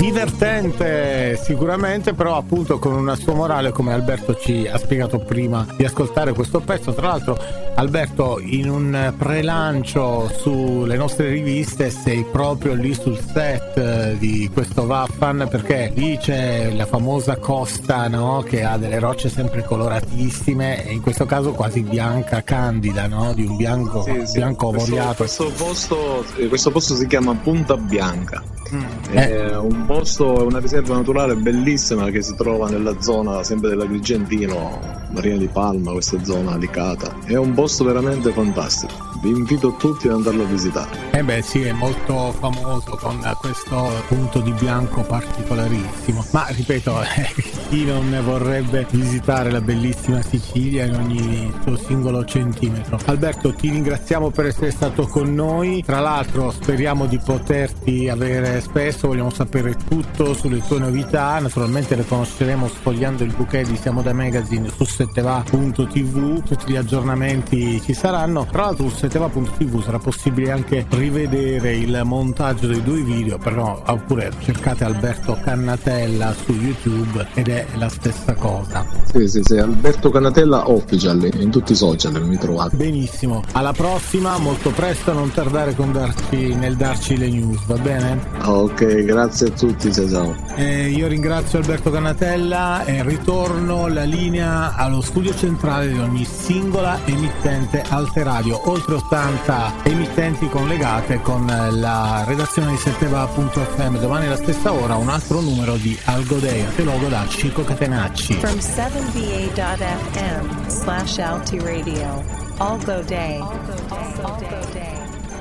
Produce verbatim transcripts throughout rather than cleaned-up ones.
Divertente sicuramente, però appunto con una sua morale, come Alberto ci ha spiegato prima di ascoltare questo pezzo. Tra l'altro, Alberto, in un prelancio sulle nostre riviste sei proprio lì sul set di questo Vaffan, perché lì c'è la famosa costa, no? Che ha delle rocce sempre coloratissime e in questo caso quasi bianca candida, no? Di un bianco, sì, sì. bianco avoriato. Questo, questo, posto, questo posto si chiama Punta Bianca. Mm. È eh. un posto, una riserva naturale bellissima che si trova nella zona sempre dell'Agrigentino, Marina di Palma, questa zona Licata. È un posto veramente fantastico. Vi invito tutti ad andarlo a visitare. Eh beh sì, è molto famoso con questo punto di bianco particolarissimo. Ma ripeto, chi non ne vorrebbe visitare la bellissima Sicilia in ogni suo singolo centimetro. Alberto, ti ringraziamo per essere stato con noi. Tra l'altro speriamo di poterti avere spesso, vogliamo sapere tutto sulle tue novità. Naturalmente le conosceremo sfogliando il bouquet di Siamo da Magazine su setteva punto tv. Tutti gli aggiornamenti ci saranno. Tra l'altro su setteva punto tv sarà possibile anche rivedere il montaggio dei due video, però oppure cercate Alberto Cannatella su YouTube ed è la stessa cosa. Sì, sì, sì, Alberto Cannatella Official in tutti i social mi trovate. Benissimo, alla prossima, molto presto, non tardare con darci, nel darci le news, va bene? Ok, grazie a tutti, ciao. Eh, io ringrazio Alberto Cannatella e ritorno la linea allo studio centrale di ogni singola emittente Alte Radio, oltre ottanta emittenti collegate con la redazione di setteva punto effe emme. Domani alla stessa ora un altro numero di Algo Day, te logo da Chico Catenacci. From seven v a dot f m slash Alti Radio, Algo Day. Algo Day. Algo Day.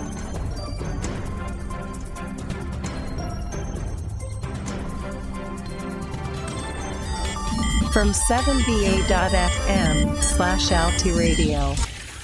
From seven v a dot f m slash Alti Radio.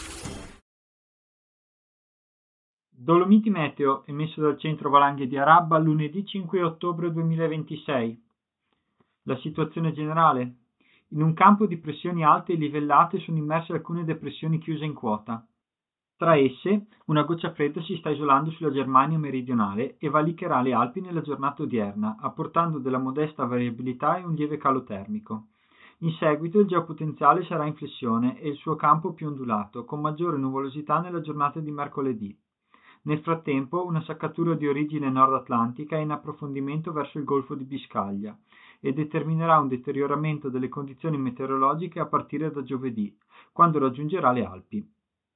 Dolomiti Meteo, emesso dal centro valanghe di Arabba lunedì cinque ottobre duemilaventisei. La situazione generale. In un campo di pressioni alte e livellate sono immerse alcune depressioni chiuse in quota. Tra esse, una goccia fredda si sta isolando sulla Germania meridionale e valicherà le Alpi nella giornata odierna, apportando della modesta variabilità e un lieve calo termico. In seguito il geopotenziale sarà in flessione e il suo campo più ondulato, con maggiore nuvolosità nella giornata di mercoledì. Nel frattempo, una saccatura di origine nord-atlantica è in approfondimento verso il Golfo di Biscaglia e determinerà un deterioramento delle condizioni meteorologiche a partire da giovedì, quando raggiungerà le Alpi.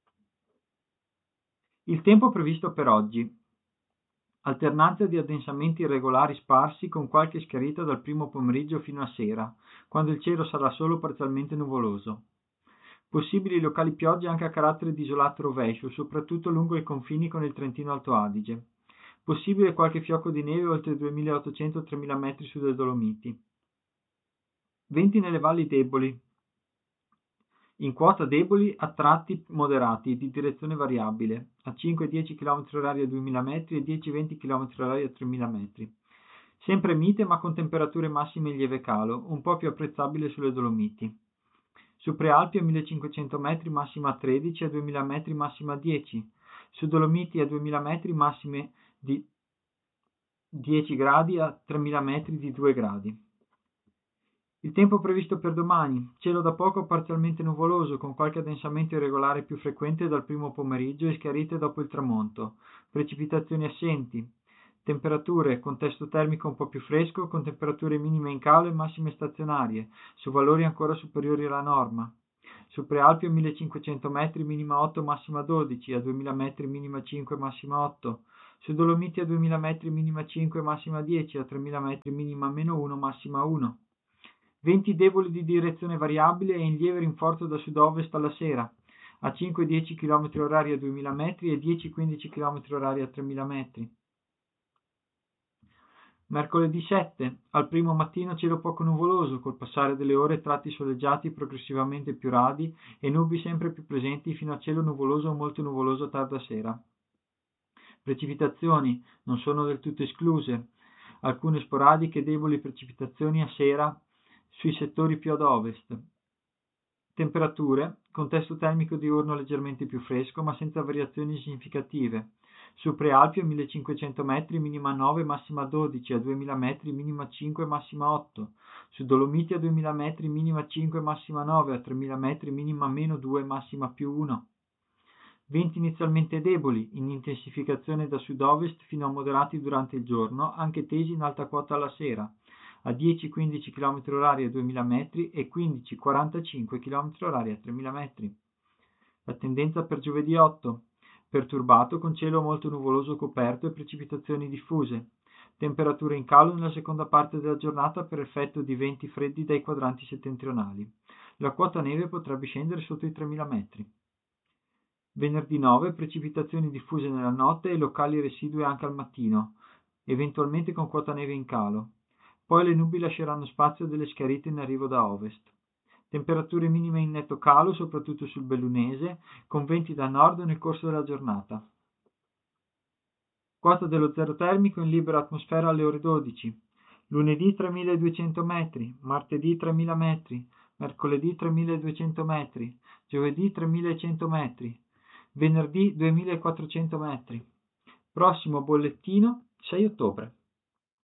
Il tempo previsto per oggi. Alternanza di addensamenti irregolari sparsi con qualche schiarita dal primo pomeriggio fino a sera, quando il cielo sarà solo parzialmente nuvoloso. Possibili locali piogge anche a carattere di isolato rovescio, soprattutto lungo i confini con il Trentino Alto Adige. Possibile qualche fiocco di neve oltre duemilaottocento tremila metri su dei Dolomiti. Venti nelle valli deboli. In quota deboli a tratti moderati di direzione variabile, a cinque dieci chilometri orari a duemila metri e dieci venti chilometri orari a tremila metri. Sempre mite ma con temperature massime in lieve calo, un po' più apprezzabile sulle Dolomiti. Su Prealpi a millecinquecento metri massima a tredici, a duemila metri massima a dieci. Su Dolomiti a duemila metri massime di dieci gradi, a tremila metri di due gradi. Il tempo previsto per domani, cielo da poco parzialmente nuvoloso con qualche addensamento irregolare più frequente dal primo pomeriggio e schiarite dopo il tramonto, precipitazioni assenti, temperature con testo termico un po' più fresco con temperature minime in calo e massime stazionarie, su valori ancora superiori alla norma. Su Prealpi a millecinquecento metri minima otto massima dodici, a duemila metri minima cinque massima otto, su Dolomiti a duemila metri minima cinque massima dieci, a tremila metri minima meno uno massima uno. Venti deboli di direzione variabile e in lieve rinforzo da sud-ovest alla sera, a cinque dieci chilometri orari a duemila metri e dieci quindici chilometri orari a tremila metri. Mercoledì sette, al primo mattino cielo poco nuvoloso, col passare delle ore tratti soleggiati progressivamente più radi e nubi sempre più presenti fino a cielo nuvoloso o molto nuvoloso a tarda sera. Precipitazioni non sono del tutto escluse, alcune sporadiche e deboli precipitazioni a sera sui settori più ad ovest. Temperature, contesto termico diurno leggermente più fresco ma senza variazioni significative. Su Prealpi a millecinquecento metri minima nove, massima dodici, a duemila metri minima cinque, massima otto. Su Dolomiti a duemila metri minima cinque, massima nove, a tremila metri minima meno due, massima più uno. Venti inizialmente deboli, in intensificazione da sud-ovest fino a moderati durante il giorno, anche tesi in alta quota alla sera, a dieci quindici chilometri orari a duemila metri e quindici quarantacinque chilometri orari a tremila metri. La tendenza per giovedì otto. Perturbato con cielo molto nuvoloso coperto e precipitazioni diffuse. Temperature in calo nella seconda parte della giornata per effetto di venti freddi dai quadranti settentrionali. La quota neve potrebbe scendere sotto i tremila metri. Venerdì nove, precipitazioni diffuse nella notte e locali residue anche al mattino, eventualmente con quota neve in calo. Poi le nubi lasceranno spazio a delle schiarite in arrivo da ovest. Temperature minime in netto calo, soprattutto sul Bellunese, con venti da nord nel corso della giornata. Quota dello zero termico in libera atmosfera alle ore dodici. Lunedì tremiladuecento metri, martedì tremila metri, mercoledì tremiladuecento metri, giovedì tremilacento metri, venerdì duemilaquattrocento metri. Prossimo bollettino sei ottobre.